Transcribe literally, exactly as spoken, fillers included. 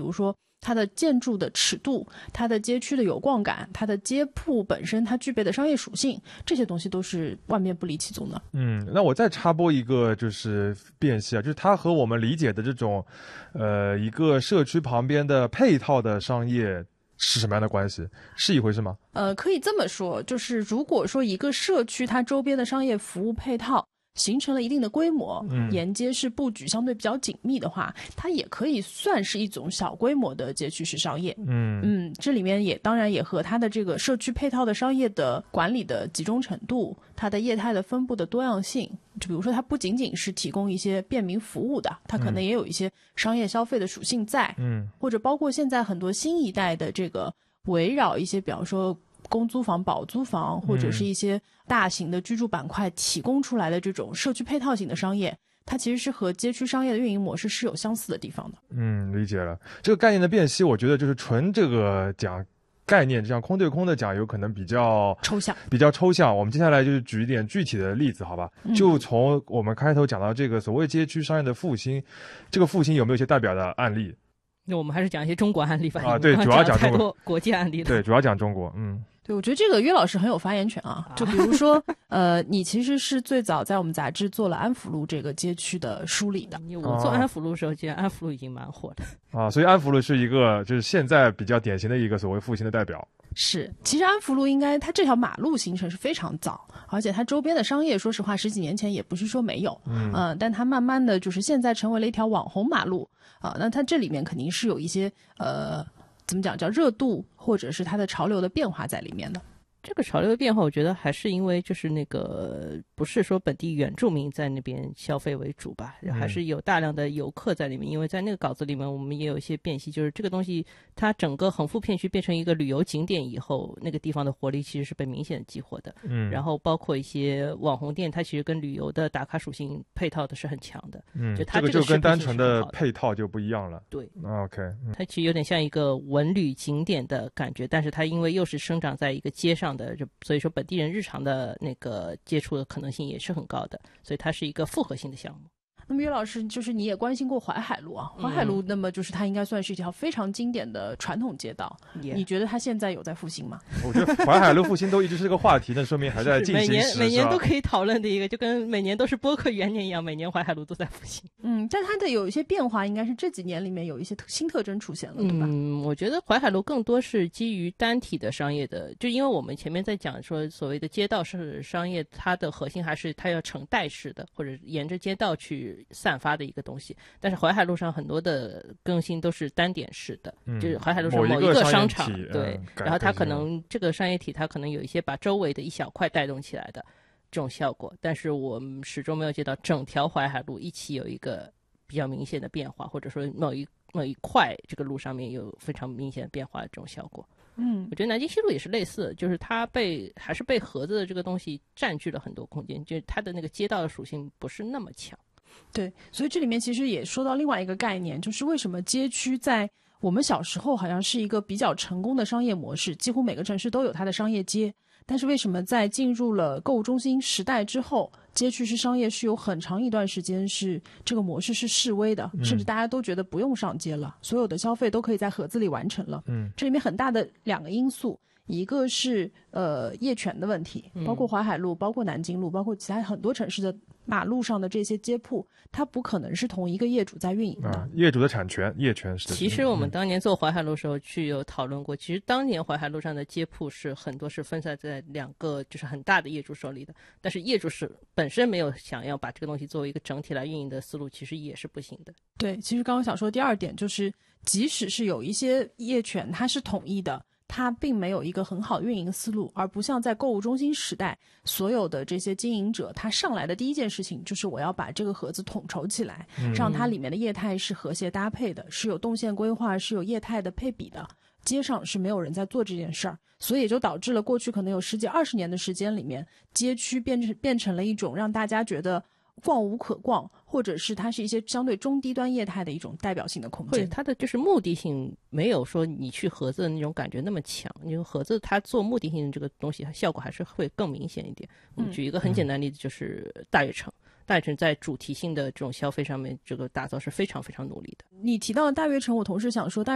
如说它的建筑的尺度，它的街区的有逛感，它的街铺本身它具备的商业属性，这些东西都是万变不离其宗的。 嗯，那我再插播一个就是辨析啊，就是它和我们理解的这种呃一个社区旁边的配套的商业是什么样的关系？是一回事吗？ 呃，可以这么说，就是如果说一个社区它周边的商业服务配套形成了一定的规模， 嗯， 沿街市布局相对比较紧密的话，它也可以算是一种小规模的街区式商业。 嗯嗯，这里面也当然也和它的这个社区配套的商业的管理的集中程度，它的业态的分布的多样性，就比如说它不仅仅是提供一些便民服务的，它可能也有一些商业消费的属性在。 嗯， 或者包括现在很多新一代的这个围绕一些比方说公租房、保租房，或者是一些大型的居住板块提供出来的这种社区配套型的商业，它其实是和街区商业的运营模式是有相似的地方的。 嗯，理解了。这个概念的辨析，我觉得就是纯这个讲概念，这样空对空的讲，有可能比较抽象， 比较抽象。我们接下来就是举一点具体的例子，好吧？ 嗯、 就从我们开头讲到这个所谓街区商业的复兴，这个复兴有没有一些代表的案例？ 那我们还是讲一些中国案例吧。 啊，对，主要讲中国， 太多国际案例了。 对，主要讲中国，嗯。 对，我觉得这个约老师很有发言权啊。就比如说，呃，你其实是最早在我们杂志做了安福路这个街区的梳理的。 我做安福路的时候，其实安福路已经蛮火的啊，所以安福路是一个就是现在比较典型的一个所谓复兴的代表。 是，其实安福路应该它这条马路形成是非常早，而且它周边的商业，说实话十几年前也不是说没有，嗯、呃，但它慢慢的就是现在成为了一条网红马路啊、呃，那它这里面肯定是有一些呃。怎么讲叫热度或者是它的潮流的变化在里面的。 这个潮流的变化我觉得还是因为就是那个不是说本地原住民在那边消费为主吧，还是有大量的游客在里面、嗯、因为在那个稿子里面我们也有一些辨析，就是这个东西它整个横幅片区变成一个旅游景点以后，那个地方的活力其实是被明显激活的。嗯，然后包括一些网红店它其实跟旅游的打卡属性配套的是很强的。嗯，就它这个就跟单纯的配套就不一样了。 对、 啊、OK、嗯、 它其实有点像一个文旅景点的感觉，但是它因为又是生长在一个街上的，就所以说本地人日常的那个接触的可能性也是很高的，所以它是一个复合性的项目。 那么岳老师，就是你也关心过淮海路啊，淮海路那么就是它应该算是一条非常经典的传统街道、yeah. 你觉得它现在有在复兴吗？ 我觉得淮海路复兴都一直是个话题，那说明还在进行时。 每年每年都可以讨论的一个，就跟每年都是播客元年一样，每年淮海路都在复兴。 嗯，但它的有一些变化应该是这几年里面有一些新特征出现了，对吧？ 嗯，我觉得淮海路更多是基于单体的商业的，就因为我们前面在讲说所谓的街道式商业，它的核心还是它要成带式的，或者沿着街道去散发的一个东西，但是淮海路上很多的更新都是单点式的、嗯、就是淮海路上某一个商场，对、嗯，然后它可能这个商业体它可能有一些把周围的一小块带动起来的这种效果，但是我们始终没有见到整条淮海路一起有一个比较明显的变化，或者说某一某一块这个路上面有非常明显的变化的这种效果。嗯，我觉得南京西路也是类似，就是它被还是被盒子的这个东西占据了很多空间，就是它的那个街道的属性不是那么强。 对，所以这里面其实也说到另外一个概念，就是为什么街区在我们小时候好像是一个比较成功的商业模式，几乎每个城市都有它的商业街，但是为什么在进入了购物中心时代之后，街区式商业是有很长一段时间是这个模式是式微的、嗯、甚至大家都觉得不用上街了，所有的消费都可以在盒子里完成了。嗯，这里面很大的两个因素，一个是呃业权的问题，包括淮海路、包括南京路、包括其他很多城市的马路上的这些街铺，它不可能是同一个业主在运营的、啊、 业主的产权业权是。 其实我们当年做淮海路的时候去有讨论过、嗯、其实当年淮海路上的街铺是很多是分散在两个就是很大的业主手里的，但是业主是本身没有想要把这个东西作为一个整体来运营的思路，其实也是不行的。 对，其实刚刚想说第二点就是即使是有一些业权它是统一的，它并没有一个很好运营思路，而不像在购物中心时代，所有的这些经营者他上来的第一件事情就是我要把这个盒子统筹起来、嗯、让它里面的业态是和谐搭配的，是有动线规划，是有业态的配比的，街上是没有人在做这件事儿，所以也就导致了过去可能有十几二十年的时间里面，街区变成变成了一种让大家觉得逛无可逛，或者是它是一些相对中低端业态的一种代表性的空间。 对，它的就是目的性没有说你去盒子的那种感觉那么强，因为盒子它做目的性的这个东西效果还是会更明显一点。我们举一个很简单的例子，就是大悦城、嗯、大悦城在主题性的这种消费上面这个打造是非常非常努力的。 你提到的大悦城，我同时想说大